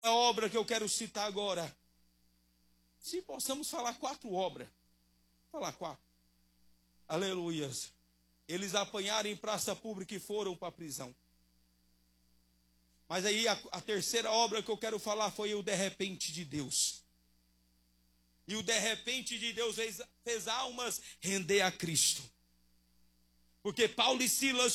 A obra que eu quero citar agora, se possamos falar 4 obras, falar 4, aleluias, eles apanharam em praça pública e foram para a prisão. Mas aí a terceira obra que eu quero falar foi o de repente de Deus. E o de repente de Deus fez almas render a Cristo. Porque Paulo e Silas